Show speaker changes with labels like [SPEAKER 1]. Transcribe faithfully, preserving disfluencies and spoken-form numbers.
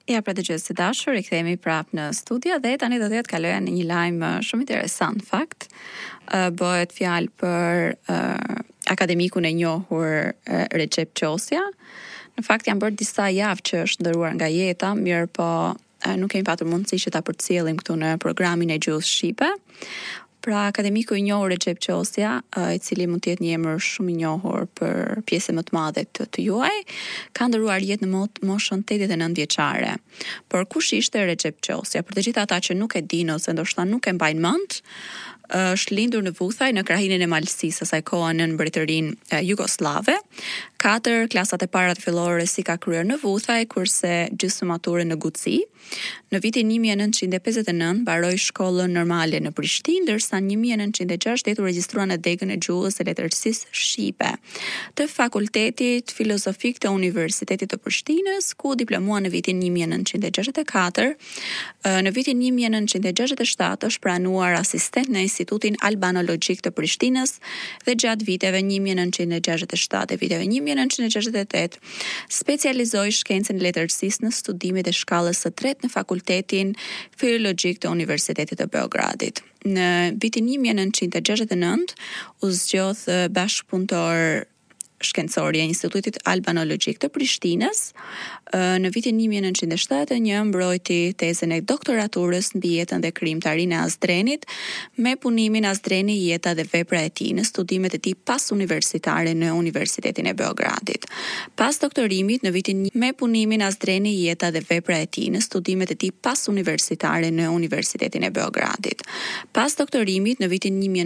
[SPEAKER 1] Ja, pra dëgjues të dashur, i kthehemi prap në studio dhe tani do të kaloja në një lajm shumë interesant fakt. Uh, bëhet fjalë për uh, akademikun e njohur uh, Recep Qosja. Në fakt janë bërë disa javë që është ndëruar nga jeta, mirë po uh, nuk kemi patur mundësi që ta përcjellim këtu në programin e Gjuhës Shqipe. Pra, akademiku i njohur Recep Qosja, i cili mund të jetë një emër shumë i njohur për pjesën më të madhe të, të juaj, ka ndëruar jetë në moshën tetëdhjetë e nëntë vjeçare. Por kush ishte Recep Qosja? Për të gjithë ata që nuk e dinë ose ndoshta nuk e mbajnë mend, është lindur në Vuthaj në krahinën e Malësisë, asaj kohe në Mbretërinë Jugoslave. Katër klasat e para të fillore si ka kryer në Vuthaj, kurse gjysmë mature në Guci. Në vitin një mijë e nëntëqind e pesëdhjetë e nëntë mbaroi shkollën normale në Prishtinë, ndërsa në një mijë e nëntëqind e gjashtëdhjetë u regjistrua në degën e gjuhës së letërsisë shqipe të Fakultetit Filozofik të Universitetit të Prishtinës, ku diplomua në vitin një mijë e nëntëqind e gjashtëdhjetë e katër. Në vitin një mijë e nëntëqind e gjashtëdhjetë e shtatë është pranuar asistent në Institutin Albanologjik të Prishtinës dhe gjatë viteve një mijë e nëntëqind e gjashtëdhjetë e shtatë e viteve një mijë e nëntëqind e gjashtëdhjetë e tetë specializoi shkencën e letërsisë në studimet e shkallës së tretë në Fakultetin Filologjik të Universitetit të Beogradit. Në vitin një mijë e nëntëqind e gjashtëdhjetë e nëntë u zgjodh bashkëpunëtor shkencor i Institutit Albanologjik të Prishtinës. Në vitin një mijë e nëntëqind e shtatëdhjetë e një mbrojti tezën e doktoraturës mbi jetën dhe krijimtarinë e Azdrenit me punimin Azdreni, jeta dhe vepra e tij në studimet e tij pasuniversitare në Universitetin e Beogradit. Pas doktorimit në vitin me punimin Azdreni, jeta dhe vepra e tij në studimet e tij pasuniversitare në Universitetin e Beogradit. Pas doktorimit në vitin një mijë